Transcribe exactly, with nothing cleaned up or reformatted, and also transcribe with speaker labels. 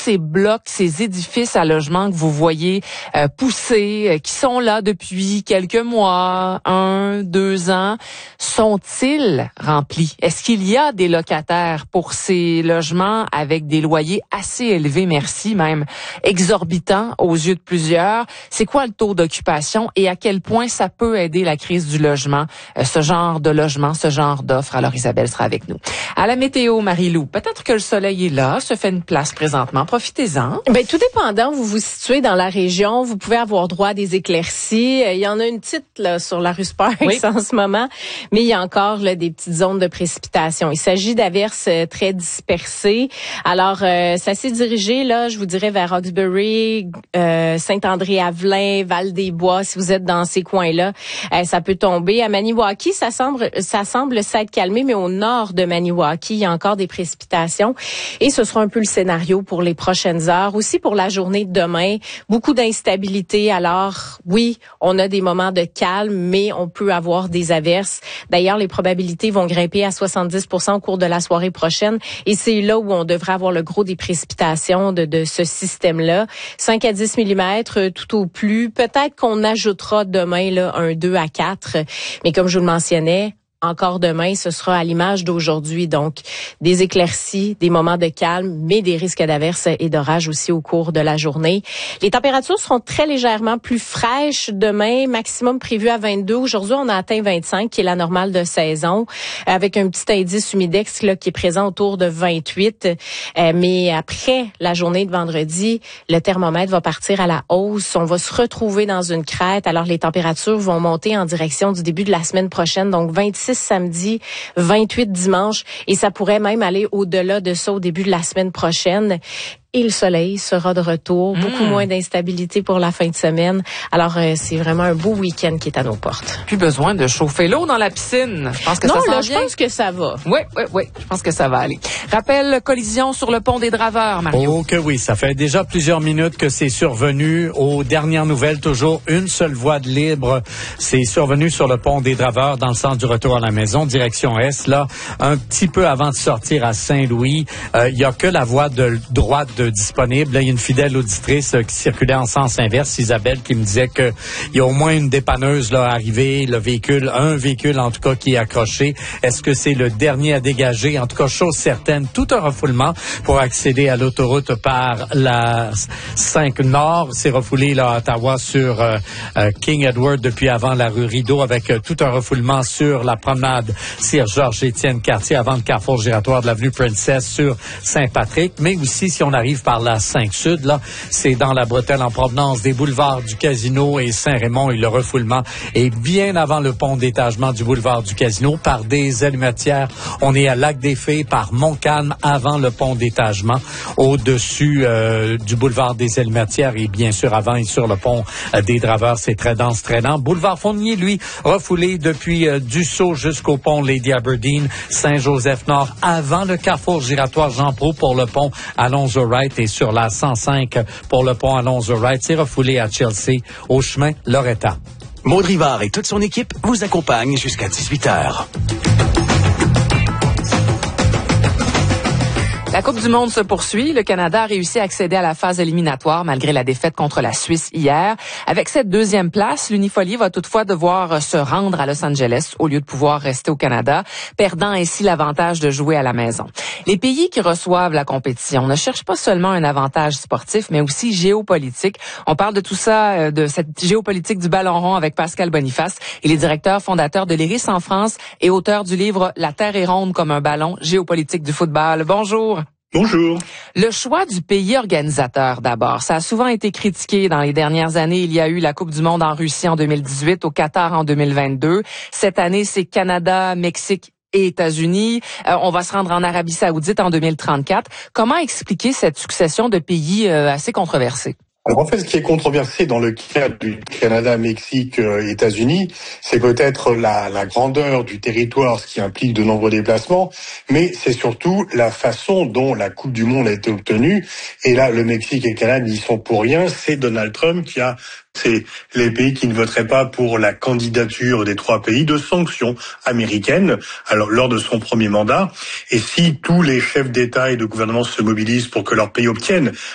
Speaker 1: ces blocs, ces édifices à logement que vous voyez euh, pousser, euh, qui sont là depuis quelques mois, un, deux ans, sont-ils remplis? Est-ce qu'il y a des locataires pour ces logements avec des loyers assez élevés, merci, même exorbitants aux yeux de plusieurs? C'est quoi le taux d'occupation et à quel point ça peut aider la crise du logement, euh, ce genre de logement, ce genre d'offre? Alors Isabelle sera avec nous. À la météo, Marie-Lou, peut-être que le soleil est là, se fait une place présentement. Profitez-en.
Speaker 2: Ben, tout dépendant, vous vous situez dans la région, vous pouvez avoir droit à des éclaircies. Il y en a une petite là, sur la rue Sparks oui. en ce moment, mais il y a encore là, des petites zones de précipitation. Il s'agit d'averses très dispersées. Alors, euh, ça s'est dirigé, là, je vous dirais, vers Roxbury, euh, Saint-André-Avelin, Val-des-Bois, si vous êtes dans ces coins-là, euh, ça peut tomber. À Maniwaki, ça semble, ça semble s'être calmé, mais au nord de Maniwaki, il y a encore des précipitations. Et ce sera un peu le scénario pour les prochaines heures. Aussi pour la journée de demain, beaucoup d'instabilité. Alors, oui, on a des moments de calme, mais on peut avoir des averses. D'ailleurs, les probabilités vont grimper à soixante-dix pour cent au cours de la soirée prochaine. Et c'est là où on devrait avoir le gros des précipitations de, de ce système-là. cinq à dix millimètres tout au plus. Peut-être qu'on ajoutera demain là, un deux à quatre. Mais comme je vous le mentionnais, encore demain, ce sera à l'image d'aujourd'hui. Donc, des éclaircies, des moments de calme, mais des risques d'averses et d'orages aussi au cours de la journée. Les températures seront très légèrement plus fraîches demain, maximum prévu à vingt-deux. Aujourd'hui, on a atteint vingt-cinq, qui est la normale de saison, avec un petit indice humidex là, qui est présent autour de vingt-huit. Euh, mais après la journée de vendredi, le thermomètre va partir à la hausse. On va se retrouver dans une crête. Alors, les températures vont monter en direction du début de la semaine prochaine. Donc, vingt-six samedi, vingt-huit dimanche, et ça pourrait même aller au-delà de ça au début de la semaine prochaine. Et le soleil sera de retour, mmh. beaucoup moins d'instabilité pour la fin de semaine. Alors, euh, c'est vraiment un beau week-end qui est à nos portes.
Speaker 1: Plus besoin de chauffer l'eau dans la piscine. Je pense que
Speaker 2: non,
Speaker 1: ça
Speaker 2: là,
Speaker 1: je
Speaker 2: pense que ça va.
Speaker 1: Oui, oui, oui. Je pense que ça va aller. Rappel, collision sur le pont des Draveurs, Mario.
Speaker 3: Oh que oui, ça fait déjà plusieurs minutes que c'est survenu. Aux dernières nouvelles, toujours une seule voie de libre. C'est survenu sur le pont des Draveurs dans le sens du retour à la maison, direction Est. Là, un petit peu avant de sortir à Saint-Louis, euh, il y a que la voie de droite de disponible. Là, il y a une fidèle auditrice euh, qui circulait en sens inverse, Isabelle, qui me disait que il y a au moins une dépanneuse là arrivée, le véhicule, un véhicule en tout cas qui est accroché. Est-ce que c'est le dernier à dégager? En tout cas, chose certaine, tout un refoulement pour accéder à l'autoroute par la cinq Nord. C'est refoulé là à Ottawa sur euh, euh, King Edward depuis avant la rue Rideau avec euh, tout un refoulement sur la promenade Sir-Georges-Étienne Cartier avant le carrefour giratoire de l'avenue Princess sur Saint-Patrick. Mais aussi, si on arrive par la cinq Sud, là, c'est dans la bretelle en provenance des boulevards du Casino et Saint-Raymond et le refoulement est bien avant le pont d'étagement du boulevard du Casino par des allumetières. On est à Lac-des-Fées par Montcalm avant le pont d'étagement au-dessus euh, du boulevard des allumetières et bien sûr avant et sur le pont euh, des Draveurs, c'est très dense, très lent. Boulevard Fournier, lui, refoulé depuis euh, Dussault jusqu'au pont Lady Aberdeen, Saint-Joseph-Nord avant le carrefour giratoire Jean Prouvé pour le pont Alonzo-Wright et sur la cent cinq pour le pont Alonzo-Wright. C'est refoulé à Chelsea au chemin Loretta.
Speaker 4: Maud Rivard et toute son équipe vous accompagnent jusqu'à dix-huit heures.
Speaker 1: La Coupe du monde se poursuit. Le Canada a réussi à accéder à la phase éliminatoire malgré la défaite contre la Suisse hier. Avec cette deuxième place, l'Unifolie va toutefois devoir se rendre à Los Angeles au lieu de pouvoir rester au Canada, perdant ainsi l'avantage de jouer à la maison. Les pays qui reçoivent la compétition ne cherchent pas seulement un avantage sportif, mais aussi géopolitique. On parle de tout ça, de cette géopolitique du ballon rond avec Pascal Boniface. Il est directeur fondateur de l'I R I S en France et auteur du livre « La Terre est ronde comme un ballon, géopolitique du football ». Bonjour.
Speaker 5: Bonjour.
Speaker 1: Le choix du pays organisateur d'abord, ça a souvent été critiqué dans les dernières années. Il y a eu la Coupe du monde en Russie en deux mille dix-huit, au Qatar en deux mille vingt-deux. Cette année, c'est Canada, Mexique et États-Unis. Euh, on va se rendre en Arabie Saoudite en deux mille trente-quatre. Comment expliquer cette succession de pays euh, assez controversés?
Speaker 5: Alors en fait, ce qui est controversé dans le cas du Canada, Mexique, euh, États-Unis, c'est peut-être la, la grandeur du territoire, ce qui implique de nombreux déplacements, mais c'est surtout la façon dont la Coupe du Monde a été obtenue. Et là, le Mexique et le Canada n'y sont pour rien. C'est Donald Trump qui a c'est les pays qui ne voteraient pas pour la candidature des trois pays de sanctions américaines, alors lors de son premier mandat. Et si tous les chefs d'État et de gouvernement se mobilisent pour que leur pays obtienne